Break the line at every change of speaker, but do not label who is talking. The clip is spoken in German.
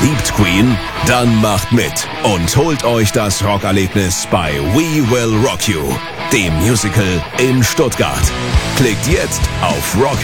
Liebt Queen? Dann macht mit und holt euch das Rockerlebnis bei We Will Rock You, dem Musical in Stuttgart. Klickt jetzt auf Rock